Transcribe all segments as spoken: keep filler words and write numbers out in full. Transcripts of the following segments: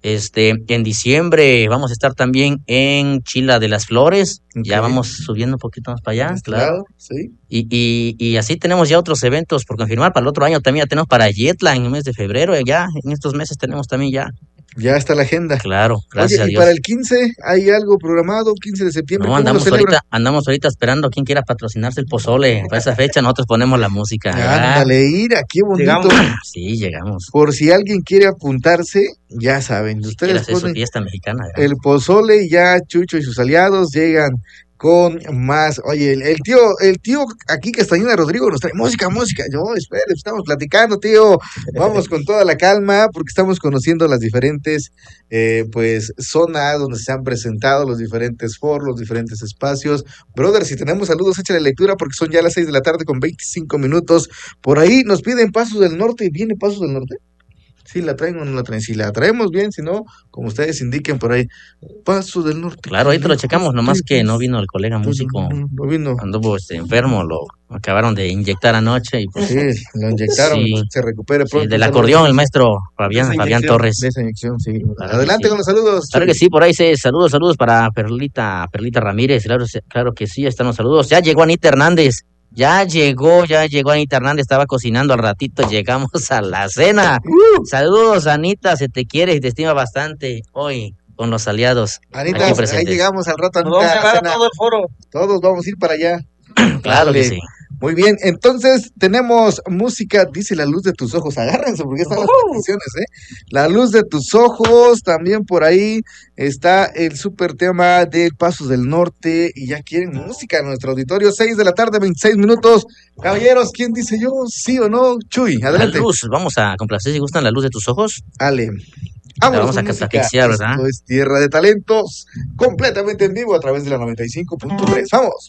Este, en diciembre vamos a estar también en Chila de las Flores, Ok. ya vamos subiendo un poquito más para allá, De este claro. lado, sí. Y, y, y así tenemos ya otros eventos por confirmar para el otro año también, ya tenemos para Yetla en el mes de febrero, ya en estos meses tenemos también ya, Ya está la agenda. claro, Oye, gracias a y para Dios. el quince, ¿hay algo programado? quince de septiembre, No, ¿cómo lo andamos celebran? ahorita, andamos ahorita esperando quien quiera patrocinarse el pozole, para esa fecha nosotros ponemos la música, ya, Ándale, Ira, qué bonito. Llegamos. sí, llegamos. Por si alguien quiere apuntarse, ya saben, Si ustedes quieres hacer su ponen fiesta mexicana, ya. el pozole y ya Chucho y sus aliados llegan con más. Oye, el, el tío, el tío aquí Castañeda Rodrigo nos trae música, música. Yo, espere, estamos platicando, tío. Vamos con toda la calma porque estamos conociendo las diferentes, eh, pues, zonas donde se han presentado los diferentes foros, los diferentes espacios. Brother, si tenemos saludos, échale lectura porque son ya las seis de la tarde con veinticinco minutos. Por ahí nos piden Pasos del Norte. ¿Viene Pasos del Norte? Si la traen o no la traen, si la traemos bien, si no, como ustedes indiquen por ahí, Paso del Norte. Claro, ahí te lo lejos checamos, nomás que no tienes, vino el colega pero músico, no, no vino. anduvo este, enfermo, lo acabaron de inyectar anoche y pues Sí, lo inyectaron, sí, pues, se recupere sí, pronto. del Un saludo acordeón el maestro Fabián, Esa Fabián inyección, Torres. de esa inyección, sí. Claro que Adelante sí. con los saludos. Claro que Chuy. sí, por ahí se saludos, saludos para Perlita, Perlita Ramírez, claro, se- claro que sí, están los saludos. Ya llegó Anita Hernández, ya llegó, ya llegó Anita Hernández, estaba cocinando al ratito, llegamos a la cena. Uh, Saludos, Anita, se te quiere y te estima bastante hoy con los aliados Anita, aquí ahí presentes. llegamos al rato, Nos vamos a Anita, a llevar a cena. todo el foro. Todos vamos a ir para allá. Claro que Dale. sí. Muy bien, entonces tenemos música, dice La Luz de Tus Ojos, agárrense porque están las Ujú. peticiones, ¿eh? La Luz de Tus Ojos, también por ahí está el súper tema de Pasos del Norte y ya quieren música en nuestro auditorio, seis de la tarde, veintiséis minutos. Caballeros, ¿quién dice yo? ¿Sí o no? Chuy, La adelante. luz, vamos a complacer si gustan la luz de tus ojos. Ale. La Vámonos vamos a con música. catafixiar, ¿verdad? Esto es Tierra de Talentos, completamente en vivo a través de la noventa y cinco punto tres. Vamos.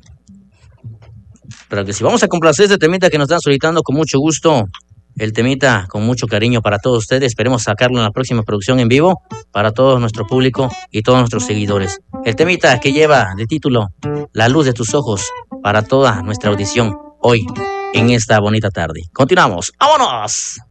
Pero que si vamos a complacer este temita que nos están solicitando con mucho gusto, el temita con mucho cariño para todos ustedes, esperemos sacarlo en la próxima producción en vivo para todo nuestro público y todos nuestros seguidores. El temita que lleva de título La luz de tus ojos para toda nuestra audición hoy en esta bonita tarde. Continuamos, ¡vámonos!